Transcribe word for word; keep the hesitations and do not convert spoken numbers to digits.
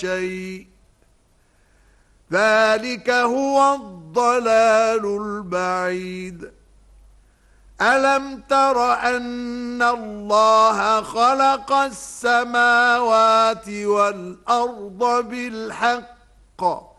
شيء ذلك هو الضلال البعيد ألم تر أن الله خلق السماوات والأرض بالحق